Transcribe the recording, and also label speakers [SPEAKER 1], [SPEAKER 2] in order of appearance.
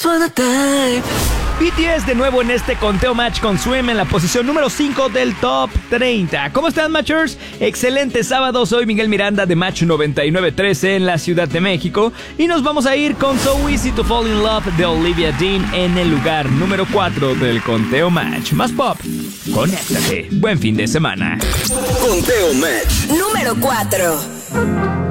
[SPEAKER 1] wanna dive.
[SPEAKER 2] BTS de nuevo en este conteo match con Swim en la posición número 5 del Top 30. ¿Cómo están, Matchers? Excelente sábado, soy Miguel Miranda de Match 99.13 en la Ciudad de México y nos vamos a ir con So Easy to Fall in Love de Olivia Dean en el lugar número 4 del conteo match. Más pop, conéctate. Buen fin de semana.
[SPEAKER 3] Conteo match
[SPEAKER 4] número 4.